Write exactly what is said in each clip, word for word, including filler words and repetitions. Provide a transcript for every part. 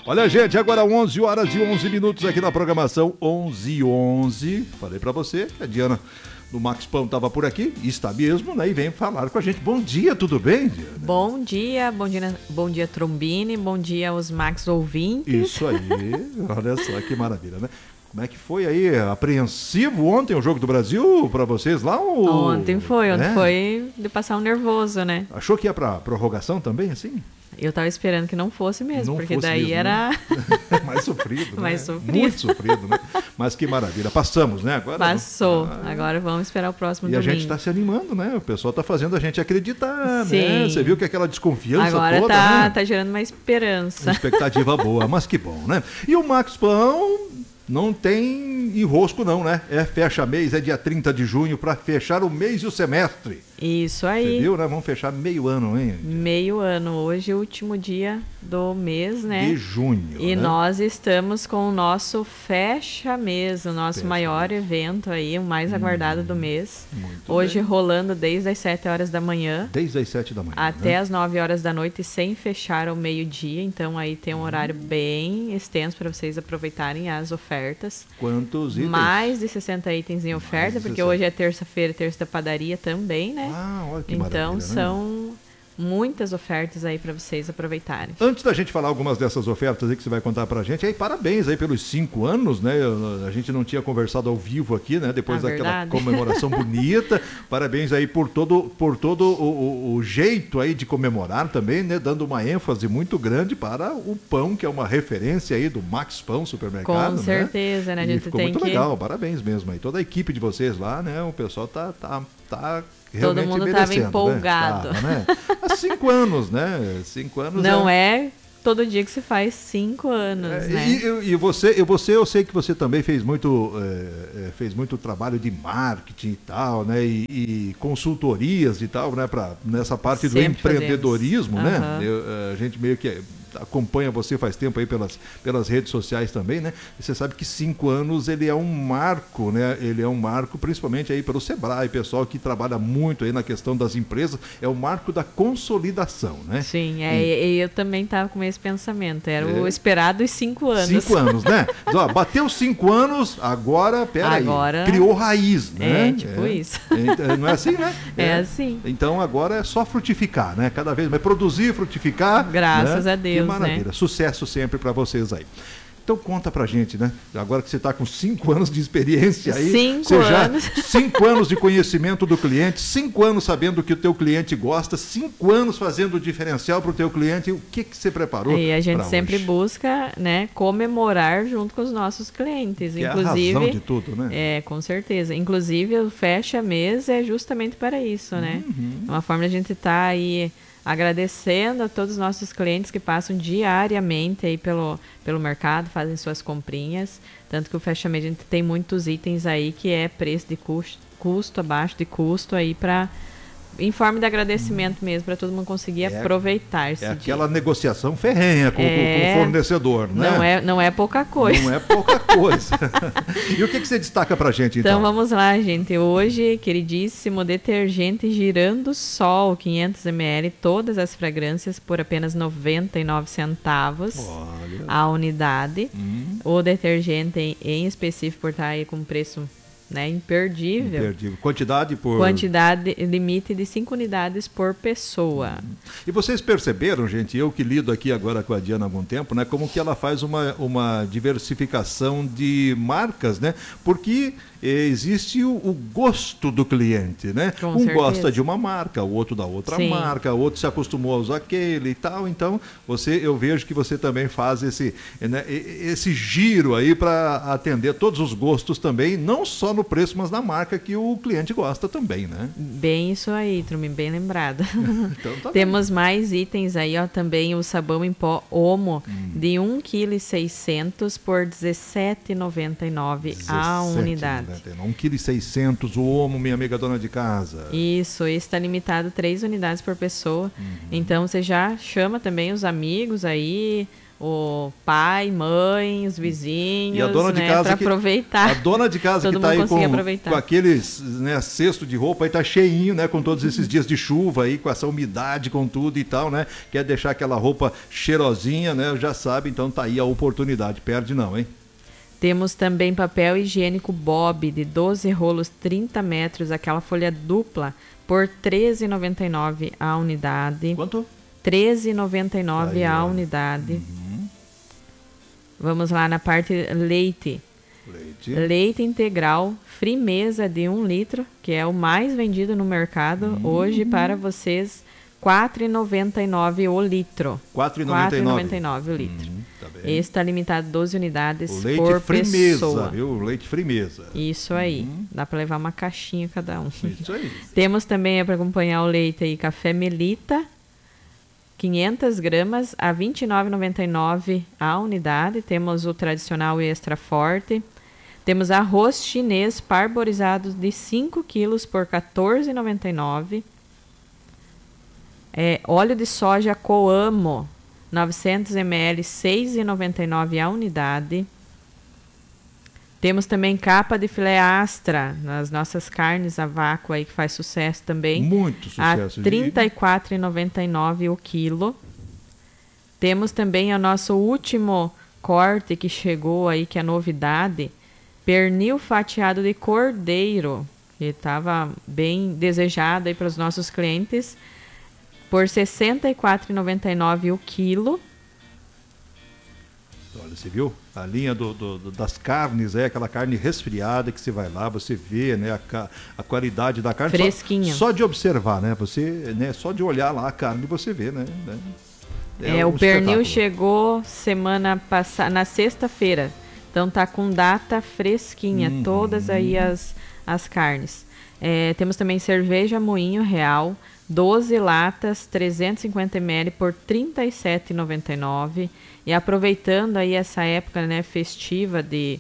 Olha, gente, agora onze horas e onze minutos aqui na programação onze e onze. Falei pra você que a Diana do Max Pão estava por aqui, e está mesmo, né? E vem falar com a gente. Bom dia, tudo bem, Diana? Bom dia, bom dia, bom dia Trombini, bom dia aos Max ouvintes. Isso aí, olha só que maravilha, né? Como é que foi aí? Apreensivo ontem o Jogo do Brasil para vocês lá? Ou... Ontem foi, ontem é? foi de passar um nervoso, né? Achou que ia para prorrogação também, assim? Eu tava esperando que não fosse mesmo, não porque fosse daí mesmo, era... Né? Mais sofrido, né? Mais sofrido. Muito sofrido, né? Mas que maravilha. Passamos, né? Agora, Passou. ah, Agora vamos esperar o próximo e domingo. E a gente está se animando, né? O pessoal está fazendo a gente acreditar, Sim. né? Você viu que aquela desconfiança Agora toda, tá, né? tá gerando uma esperança. Uma expectativa boa, mas que bom, né? E o Max Pão... Não tem enrosco não, né? É fecha mês, é dia trinta de junho para fechar o mês e o semestre. Isso aí. Você viu, né? Vamos fechar meio ano, hein? Meio ano. Hoje é o último dia do mês, né? De junho, E né? nós estamos com o nosso Fecha Mês, o nosso Fecha maior mês. evento aí, o mais aguardado hum, do mês. Muito Hoje bem. Rolando desde as sete horas da manhã. Desde as sete da manhã. Até né? as nove horas da noite, sem fechar ao meio-dia. Então aí tem um horário hum. bem extenso para vocês aproveitarem as ofertas. Quantos itens? Mais de sessenta itens em oferta, porque sessenta. Hoje é terça-feira, terça da padaria também, né? Ah, olha que então maravilha, são né? muitas ofertas aí para vocês aproveitarem. Antes da gente falar algumas dessas ofertas aí que você vai contar pra gente, aí parabéns aí pelos cinco anos, né? A gente não tinha conversado ao vivo aqui, né? Depois ah, daquela verdade? comemoração bonita. Parabéns aí por todo, por todo o, o, o jeito aí de comemorar também, né? Dando uma ênfase muito grande para o pão, que é uma referência aí do Max Pão Supermercado. Com certeza, né? né? A E gente ficou tem muito que... legal, parabéns mesmo aí. Toda a equipe de vocês lá, né? O pessoal tá... tá, tá Todo mundo estava empolgado. Né? Tava, né? Há cinco anos, né? Cinco anos. Não é... é todo dia que se faz cinco anos, é, né? E, e você, e você, eu sei que você também fez muito, é, fez muito trabalho de marketing e tal, né? E, e consultorias e tal, né? Pra, nessa parte Sempre do empreendedorismo, fazemos. né? Uhum. Eu, a gente meio que acompanha você faz tempo aí pelas, pelas redes sociais também, né? E você sabe que cinco anos ele é um marco, né? Ele é um marco principalmente aí pelo Sebrae, pessoal que trabalha muito aí na questão das empresas, é o marco da consolidação, né? Sim, é, e eu também estava com esse pensamento, era é. o esperado os cinco anos. Cinco anos, né? Ó, bateu cinco anos, agora, peraí, agora... criou raiz, né? É, tipo é. isso. É, não é assim, né? É, é assim. Então agora é só frutificar, né? Cada vez mais produzir, frutificar. Graças né? a Deus. Que maravilha. Né? Sucesso sempre para vocês aí. Então conta pra gente, né? Agora que você está com cinco anos de experiência aí. Cinco você já, anos. Cinco anos de conhecimento do cliente, cinco anos sabendo que o teu cliente gosta, cinco anos fazendo o diferencial para o teu cliente. O que, que você preparou? E a gente sempre hoje? busca, né, comemorar junto com os nossos clientes. Que Inclusive, é a razão de tudo, né? É, com certeza. Inclusive, o Fecha Mês é justamente para isso, né? Uhum. É uma forma de a gente estar tá aí agradecendo a todos os nossos clientes que passam diariamente aí pelo, pelo mercado, fazem suas comprinhas. Tanto que o Fecha Mês a gente tem muitos itens aí que é preço de custo, custo abaixo de custo aí para... em forma de agradecimento hum. mesmo, para todo mundo conseguir é, aproveitar esse É dia. aquela negociação ferrenha com, é, com o fornecedor, né? Não é, não é pouca coisa. Não é pouca coisa. E o que, que você destaca pra gente, então? Então vamos lá, gente. Hoje, queridíssimo detergente Girando Sol, quinhentos mililitros, todas as fragrâncias por apenas noventa e nove centavos. Olha. A unidade. Hum. O detergente em, em específico por estar aí com preço... né, imperdível. Imperdível. Quantidade por... Quantidade, limite de cinco unidades por pessoa. E vocês perceberam, gente, eu que lido aqui agora com a Diana há algum tempo, né, como que ela faz uma, uma diversificação de marcas, né, porque existe o, o gosto do cliente, né? Com um certeza. gosta de uma marca, o outro da outra Sim. marca, o outro se acostumou a usar aquele e tal, então você, eu vejo que você também faz esse, né, esse giro aí para atender todos os gostos também, não só no preço, mas na marca que o cliente gosta também, né? Bem isso aí, Trumi, bem lembrado. Então, tá Temos bem. Mais itens aí, ó, também o sabão em pó Omo hum. de um vírgula seiscentos quilos por dezessete reais e noventa e nove centavos a unidade. um vírgula seiscentos quilos, o Omo, minha amiga dona de casa. Isso, esse está limitado a três unidades por pessoa. Uhum. Então você já chama também os amigos aí, o pai, mãe, os vizinhos, e a dona de né, casa para que, aproveitar. A dona de casa Todo que está aí com, com aqueles, né, cesto de roupa aí tá cheinho, né, com todos esses dias de chuva aí, com essa umidade, com tudo e tal, né? Quer deixar aquela roupa cheirosinha, né? Já sabe, então tá aí a oportunidade. Perde não, hein? Temos também papel higiênico Bob de doze rolos, trinta metros, aquela folha dupla, por treze reais e noventa e nove centavos a unidade. Quanto? treze reais e noventa e nove centavos a unidade. Uhum. Vamos lá na parte leite. Leite. Leite integral, Frimeza de um litro, que é o mais vendido no mercado uhum. hoje para vocês, quatro reais e noventa e nove centavos o litro. quatro reais e noventa e nove centavos o litro. Uhum, tá bem. Esse está limitado a doze unidades o leite por Frimeza, pessoa. Viu? O leite Frimeza. Isso aí. Uhum. Dá para levar uma caixinha cada um. Isso aí. Temos também para acompanhar o leite aí, café Melita, quinhentas gramas a vinte e nove reais e noventa e nove centavos a unidade. Temos o tradicional extra forte. Temos arroz chinês parborizado de cinco quilos por quatorze reais e noventa e nove centavos. É, óleo de soja Coamo, novecentos mililitros, seis reais e noventa e nove centavos a unidade. Temos também capa de filé Astra, nas nossas carnes a vácuo aí, que faz sucesso também. Muito sucesso. A trinta e quatro reais e noventa e nove centavos o quilo. Temos também o nosso último corte que chegou aí, que é a novidade. Pernil fatiado de cordeiro, que estava bem desejado aí para os nossos clientes. Por sessenta e quatro reais e noventa e nove centavos o quilo. Olha, você viu? A linha do, do, do, das carnes, é aquela carne resfriada que você vai lá, você vê, né, a, a qualidade da carne. Fresquinha. Só, só de observar, né? Você, né, só de olhar lá a carne você vê, né? É, é um o pernil chegou semana passada, na sexta-feira. Então tá com data fresquinha, uhum. todas aí as, as carnes. É, temos também cerveja Moinho Real, doze latas, trezentos e cinquenta mililitros por trinta e sete reais e noventa e nove centavos. E aproveitando aí essa época, né, festiva de,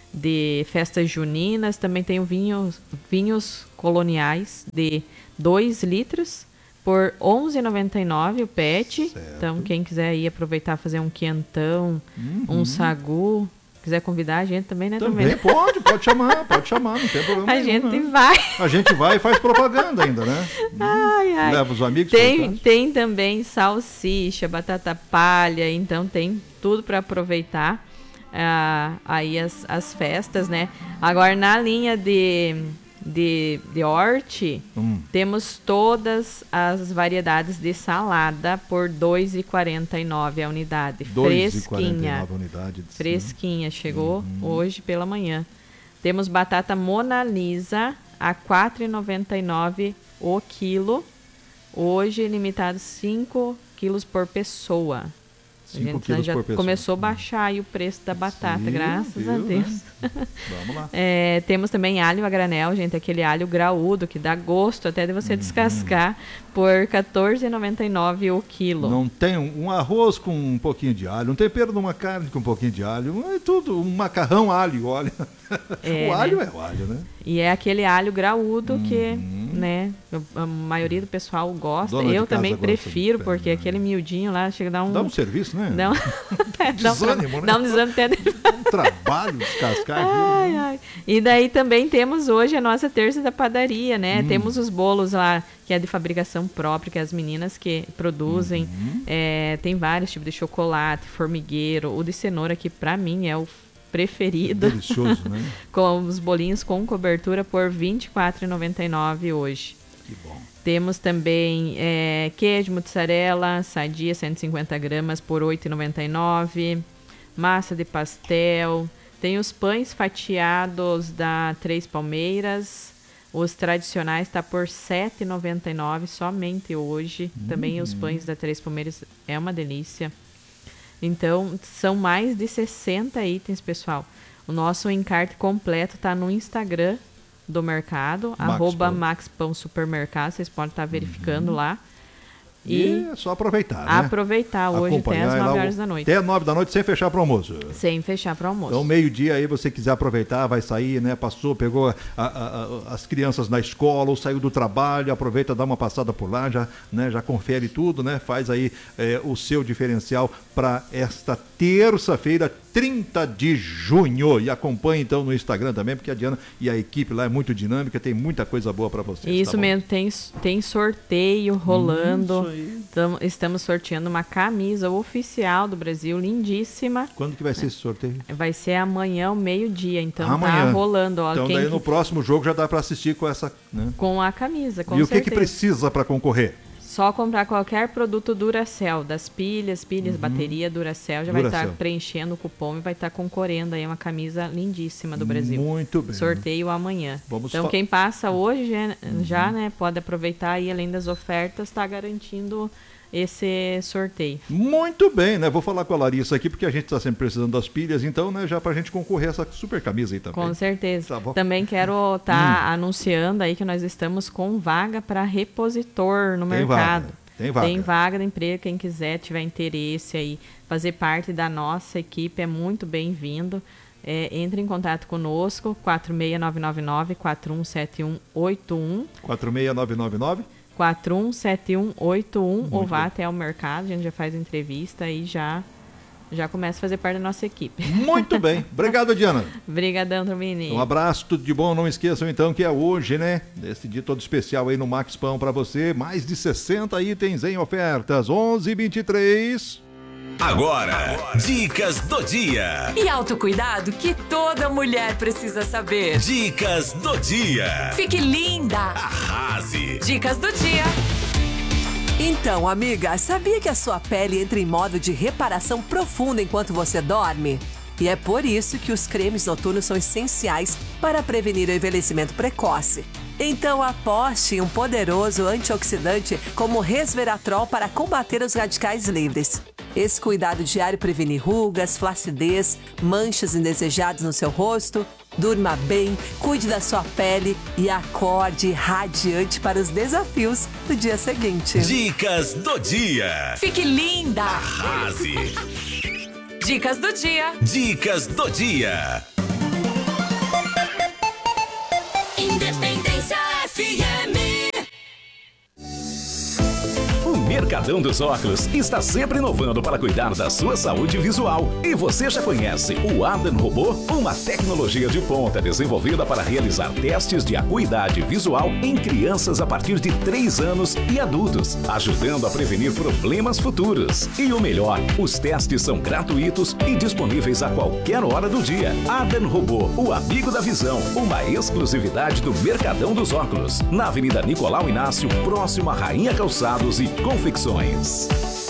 de festas juninas, também tem o vinho, vinhos coloniais de dois litros por onze reais e noventa e nove centavos o pet. Certo. Então quem quiser aí aproveitar fazer um quentão, uhum. um sagu, quiser convidar a gente também, né? Também, também. pode, pode chamar, pode chamar, não tem problema A nenhum, gente né? vai. A gente vai e faz propaganda ainda, né? Ai, ai. Leva os amigos. Tem, tem também salsicha, batata palha, então tem tudo para aproveitar uh, aí as, as festas, né? Agora, na linha de, de, de horti, hum. temos todas as variedades de salada por dois reais e quarenta e nove centavos a unidade. dois reais e quarenta e nove a unidade. Fresquinha, chegou uhum. hoje pela manhã. Temos batata Mona Lisa a quatro reais e noventa e nove centavos o quilo. Hoje, limitado cinco quilos por pessoa. A gente já começou a baixar aí o preço da batata, Sim, graças viu, a Deus. Né? Vamos lá. É, temos também alho a granel, gente, aquele alho graúdo que dá gosto até de você uhum. descascar, por quatorze reais e noventa e nove centavos o quilo. Não tem um, um arroz com um pouquinho de alho, um tempero de uma carne com um pouquinho de alho, é tudo, um macarrão alho, óleo. É, o alho né? é o alho, né? E é aquele alho graúdo uhum. que, né, a maioria do pessoal gosta. Dona Eu também prefiro, porque né? aquele miudinho lá chega a dar um... Dá um serviço, né? Dá um, é, desânimo, né? Dá um desânimo até... um trabalho descascar aquilo. Ai, né? ai. E daí também temos hoje a nossa terça da padaria, né? Hum. Temos os bolos lá, que é de fabricação própria, que é as meninas que produzem. Uhum. É, tem vários tipos de chocolate, formigueiro. O de cenoura, que pra mim é o preferido. Delicioso, né? Com os bolinhos com cobertura por vinte e quatro reais e noventa e nove centavos hoje. Que bom. Temos também é, queijo, mussarela, sadia, cento e cinquenta gramas por oito reais e noventa e nove centavos. Massa de pastel. Tem os pães fatiados da Três Palmeiras. Os tradicionais está por sete reais e noventa e nove centavos somente hoje. Hum. Também os pães da Três Palmeiras é uma delícia. Então, são mais de sessenta itens, pessoal. O nosso encarte completo está no Instagram do mercado, Max arroba Max Pão Supermercado. Vocês podem estar verificando uhum. lá. E é só aproveitar, né? Aproveitar hoje até as nove horas da noite. Até nove da noite sem fechar para o almoço. Sem fechar para o almoço. Então, meio-dia aí, você quiser aproveitar, vai sair, né? Passou, pegou a, a, a, as crianças na escola ou saiu do trabalho, aproveita, dá uma passada por lá, já, né? Já confere tudo, né? Faz aí é, o seu diferencial para esta terça-feira, trinta de junho. E acompanhe então no Instagram também, porque a Diana e a equipe lá é muito dinâmica, tem muita coisa boa para vocês. Isso tá mesmo, tem, tem sorteio rolando. Isso aí. Tamo, estamos sorteando uma camisa oficial do Brasil, lindíssima. Quando que vai ser esse sorteio? Vai ser amanhã ao meio-dia, então amanhã. Tá rolando. Ó, então quem daí que... no próximo jogo já dá para assistir com essa... Né? Com a camisa, com E certeza. o que que precisa para concorrer? Só comprar qualquer produto Duracell, das pilhas, pilhas, uhum. bateria Duracell, já Duracell. vai estar preenchendo o cupom e vai estar concorrendo aí uma camisa lindíssima do Brasil. Muito bem. Sorteio amanhã. Vamos então fa- quem passa hoje já, uhum. já né, pode aproveitar e além das ofertas, está garantindo esse sorteio. Muito bem, né? Vou falar com a Larissa aqui, porque a gente está sempre precisando das pilhas, então, né, já para a gente concorrer a essa super camisa aí também. Com certeza. Tá também quero estar tá hum. anunciando aí que nós estamos com vaga para repositor no Tem mercado. Vaga. Tem vaga. Tem vaga de emprego, quem quiser, tiver interesse aí, fazer parte da nossa equipe, é muito bem-vindo. É, entre em contato conosco, quatro seis nove nove nove, quatro um sete um oito um. quatro seis nove nove nove? quatro um sete um oito um, muito ou vá bem. até o mercado, a gente já faz entrevista e já, já começa a fazer parte da nossa equipe. Muito bem. Obrigado, Diana. Obrigadão, Tomini. Um abraço, tudo de bom. Não esqueçam, então, que é hoje, né? Esse dia todo especial aí no Max Pão para você. Mais de sessenta itens em ofertas. onze e vinte e três. Agora, Agora, dicas do dia. E autocuidado que toda mulher precisa saber. Dicas do dia. Fique linda. Arrase. Dicas do dia. Então, amiga, sabia que a sua pele entra em modo de reparação profunda enquanto você dorme? E é por isso que os cremes noturnos são essenciais para prevenir o envelhecimento precoce. Então aposte em um poderoso antioxidante como o resveratrol para combater os radicais livres. Esse cuidado diário previne rugas, flacidez, manchas indesejadas no seu rosto. Durma bem, cuide da sua pele e acorde radiante para os desafios do dia seguinte. Dicas do dia. Fique linda! Arrase! Dicas do dia. Dicas do dia. Independência F M. O Mercadão dos Óculos está sempre inovando para cuidar da sua saúde visual. E você já conhece o Adam Robô? Uma tecnologia de ponta desenvolvida para realizar testes de acuidade visual em crianças a partir de três anos e adultos, ajudando a prevenir problemas futuros. E o melhor, os testes são gratuitos e disponíveis a qualquer hora do dia. Adam Robô, o amigo da visão, uma exclusividade do Mercadão dos Óculos, na Avenida Nicolau Inácio, próximo a Rainha Calçados e Confecções.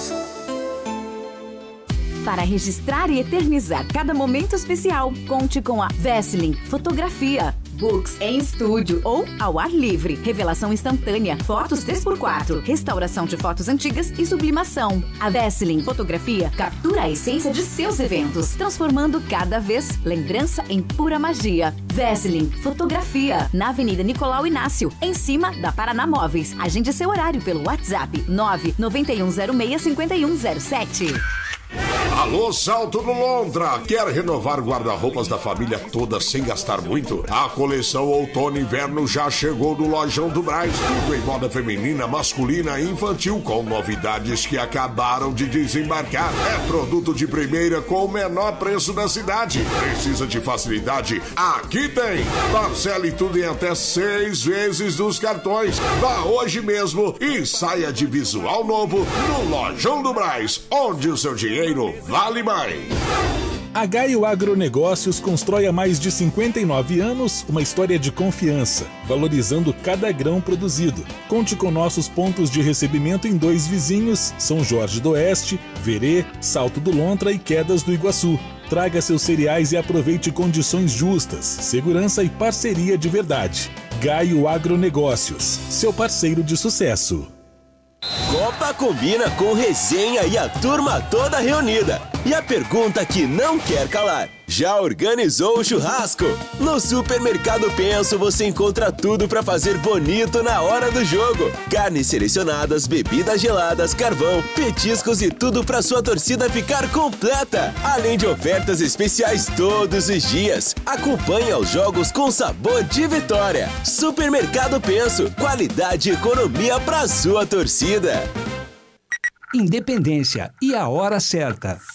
Para registrar e eternizar cada momento especial, conte com a Veslin Fotografia. Books em estúdio ou ao ar livre. Revelação instantânea, fotos três por quatro, restauração de fotos antigas e sublimação. A Veslin Fotografia captura a essência de seus eventos, transformando cada vez lembrança em pura magia. Veslin Fotografia, na Avenida Nicolau Inácio, em cima da Paraná Móveis. Agende seu horário pelo WhatsApp nove nove um zero seis cinco um zero sete. Alô, Salto do Lontra! Quer renovar guarda-roupas da família toda sem gastar muito? A coleção Outono e Inverno já chegou no Lojão do Brás. Tudo em moda feminina, masculina e infantil, com novidades que acabaram de desembarcar. É produto de primeira com o menor preço da cidade. Precisa de facilidade? Aqui tem! Parcele tudo em até seis vezes dos cartões. Vá hoje mesmo e saia de visual novo no Lojão do Brás, onde o seu dinheiro vale mais. A Gaio Agronegócios constrói há mais de cinquenta e nove anos uma história de confiança, valorizando cada grão produzido. Conte com nossos pontos de recebimento em dois vizinhos, São Jorge do Oeste, Verê, Salto do Lontra e Quedas do Iguaçu. Traga seus cereais e aproveite condições justas, segurança e parceria de verdade. Gaio Agronegócios, seu parceiro de sucesso. Copa combina com resenha e a turma toda reunida. E a pergunta que não quer calar: já organizou o churrasco? No Supermercado Penso você encontra tudo para fazer bonito na hora do jogo. Carnes selecionadas, bebidas geladas, carvão, petiscos e tudo para sua torcida ficar completa. Além de ofertas especiais todos os dias. Acompanhe os jogos com sabor de vitória. Supermercado Penso, qualidade e economia para sua torcida. Independência e a hora certa.